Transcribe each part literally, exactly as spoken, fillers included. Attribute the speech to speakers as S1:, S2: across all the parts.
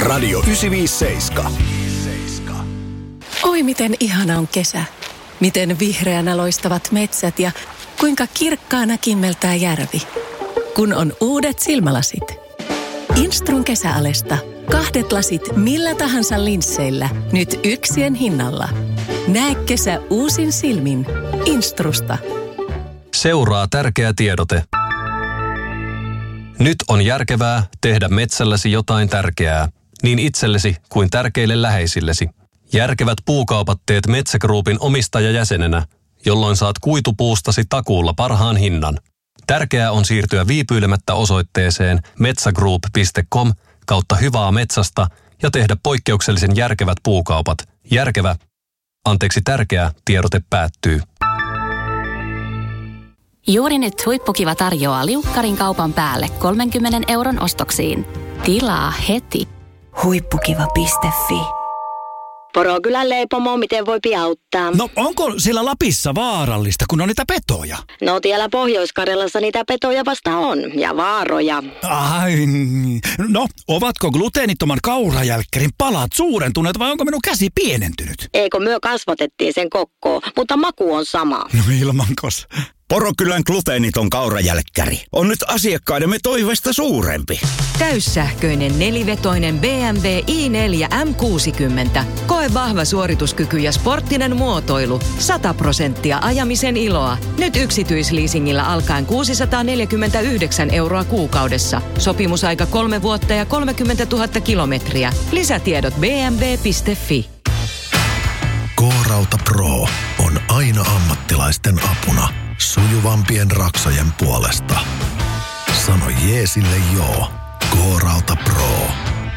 S1: Radio yhdeksänsataaviisikymmentäseitsemän.
S2: Oi miten ihana on kesä. Miten vihreänä loistavat metsät ja kuinka kirkkaana kimmeltää järvi. Kun on uudet silmälasit. Instrun kesäalesta. Kahdet lasit millä tahansa linsseillä. Nyt yksien hinnalla. Näe kesä uusin silmin. Instrusta.
S3: Seuraa tärkeä tiedote. Nyt on järkevää tehdä metsälläsi jotain tärkeää, niin itsellesi kuin tärkeille läheisillesi. Järkevät puukaupat teet Metsä Groupin omistajajäsenenä, jolloin saat kuitupuustasi takuulla parhaan hinnan. Tärkeää on siirtyä viipyilemättä osoitteeseen metsägroup piste com kautta hyvää metsästä ja tehdä poikkeuksellisen järkevät puukaupat. Järkevä, anteeksi tärkeä, tiedote päättyy.
S4: Juuri nyt Huippukiva tarjoaa liukkarin kaupan päälle kolmenkymmenen euron ostoksiin. Tilaa heti.
S5: Huippukiva piste fi.
S6: Porokylän leipomo, miten voi auttaa?
S7: No onko siellä Lapissa vaarallista, kun on niitä petoja?
S6: No siellä Pohjois-Karjalassa niitä petoja vasta on, ja vaaroja.
S7: Ai, no ovatko gluteenittoman kaurajälkkärin palat suurentuneet vai onko minun käsi pienentynyt?
S6: Eikö myö kasvatettiin sen kokkoon, mutta maku on sama.
S7: No ilmankos.
S8: Porokylän gluteeniton kaurajälkkäri on nyt asiakkaidemme toiveesta suurempi.
S5: Täyssähköinen nelivetoinen B M W i neljä M kuusikymmentä. Koe vahva suorituskyky ja sporttinen muotoilu. sata prosenttia ajamisen iloa. Nyt yksityisleasingillä alkaen kuusisataaneljäkymmentäyhdeksän euroa kuukaudessa. Sopimusaika kolme vuotta ja kolmekymmentätuhatta kilometriä. Lisätiedot b m w piste fi.
S1: K-Rauta Pro on aina ammattilaisten apuna sujuvampien raksojen puolesta. Sano jeesille joo. K-Rauta Pro.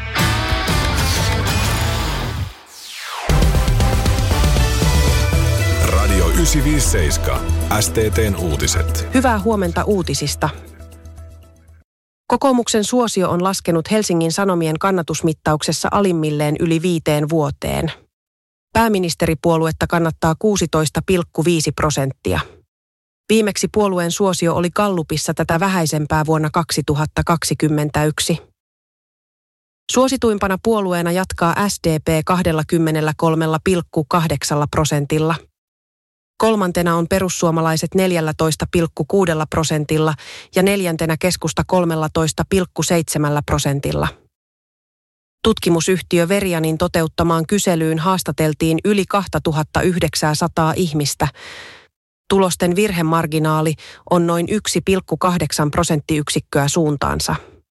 S1: Radio yhdeksänsataaviisikymmentäseitsemän. S T T:n uutiset.
S9: Hyvää huomenta uutisista. Kokoomuksen suosio on laskenut Helsingin Sanomien kannatusmittauksessa alimmilleen yli viiteen vuoteen. Pääministeripuoluetta kannattaa kuusitoista pilkku viisi prosenttia. Viimeksi puolueen suosio oli Gallupissa tätä vähäisempää vuonna kaksituhattakaksikymmentäyksi. Suosituimpana puolueena jatkaa S D P kaksikymmentäkolme pilkku kahdeksan prosentilla. Kolmantena on perussuomalaiset neljätoista pilkku kuusi prosentilla ja neljäntenä keskusta kolmetoista pilkku seitsemän prosentilla. Tutkimusyhtiö Verianin toteuttamaan kyselyyn haastateltiin yli kaksituhattayhdeksänsataa ihmistä. Tulosten virhemarginaali on noin yksi pilkku kahdeksan prosenttiyksikköä suuntaansa.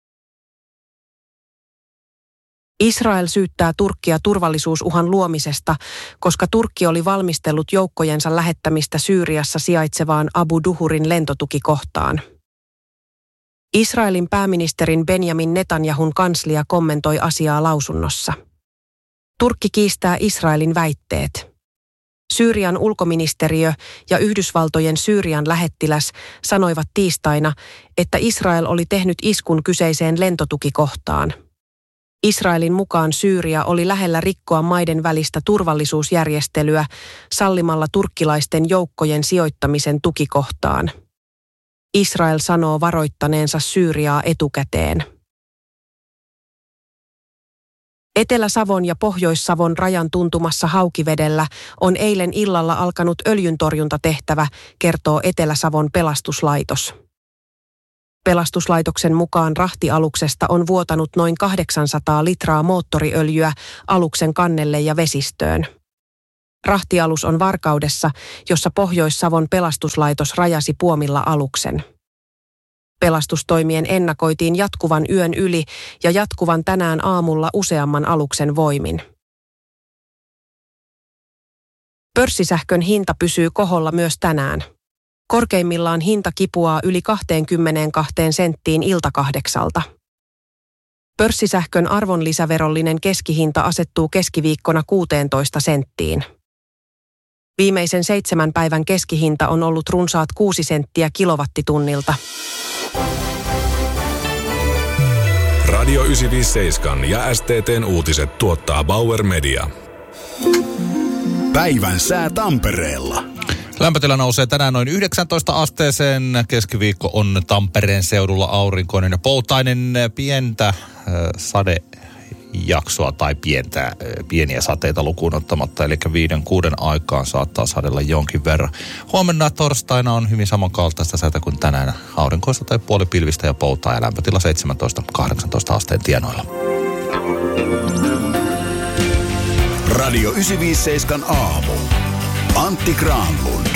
S9: Israel syyttää Turkkia turvallisuusuhan luomisesta, koska Turkki oli valmistellut joukkojensa lähettämistä Syyriassa sijaitsevaan Abu Duhurin lentotukikohtaan. Israelin pääministerin Benjamin Netanyahun kanslia kommentoi asiaa lausunnossa. Turkki kiistää Israelin väitteet. Syyrian ulkoministeriö ja Yhdysvaltojen Syyrian lähettiläs sanoivat tiistaina, että Israel oli tehnyt iskun kyseiseen lentotukikohtaan. Israelin mukaan Syyria oli lähellä rikkoa maiden välistä turvallisuusjärjestelyä sallimalla turkkilaisten joukkojen sijoittamisen tukikohtaan. Israel sanoo varoittaneensa Syyriaa etukäteen. Etelä-Savon ja Pohjois-Savon rajan tuntumassa Haukivedellä on eilen illalla alkanut öljyntorjuntatehtävä, kertoo Etelä-Savon pelastuslaitos. Pelastuslaitoksen mukaan rahtialuksesta on vuotanut noin kahdeksansataa litraa moottoriöljyä aluksen kannelle ja vesistöön. Rahtialus on varkaudessa, jossa Pohjois-Savon pelastuslaitos rajasi puomilla aluksen. Pelastustoimien ennakoitiin jatkuvan yön yli ja jatkuvan tänään aamulla useamman aluksen voimin. Pörssisähkön hinta pysyy koholla myös tänään. Korkeimmillaan hinta kipuaa yli kaksikymmentäkaksi senttiin iltakahdeksalta. Pörssisähkön arvonlisäverollinen keskihinta asettuu keskiviikkona kuusitoista senttiin. Viimeisen seitsemän päivän keskihinta on ollut runsaat kuusi senttiä kilowattitunnilta.
S1: Radio yhdeksänsataaviisikymmentäseitsemän ja S T T:n uutiset tuottaa Bauer Media. Päivän sää Tampereella.
S10: Lämpötila nousee tänään noin yhdeksäntoista asteeseen. Keskiviikko on Tampereen seudulla aurinkoinen ja poutainen, pientä äh, sade jaksoa tai pientä, pieniä sateita lukuun ottamatta. Eli viiden kuuden aikaan saattaa sadella jonkin verran. Huomenna torstaina on hyvin samankaltaista säätä kuin tänään. Aurinkoista tai puolipilvistä ja poutaa ja lämpötila seitsemäntoista kahdeksantoista asteen tienoilla.
S8: Radio yhdeksänsataaviisikymmentäseitsemän aamu. Antti Granlund.